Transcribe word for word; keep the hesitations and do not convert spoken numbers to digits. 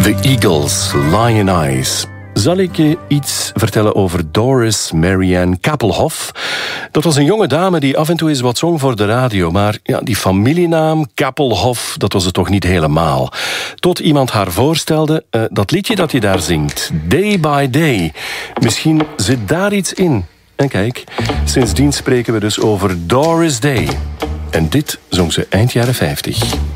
The Eagles, Lion Eyes. Zal ik je iets vertellen over Doris Marianne Kappelhoff? Dat was een jonge dame die af en toe eens wat zong voor de radio. Maar ja, die familienaam Kappelhoff, dat was het toch niet helemaal. Tot iemand haar voorstelde, uh, dat liedje dat je daar zingt, Day by Day. Misschien zit daar iets in. En kijk, sindsdien spreken we dus over Doris Day. En dit zong ze eind jaren vijftig.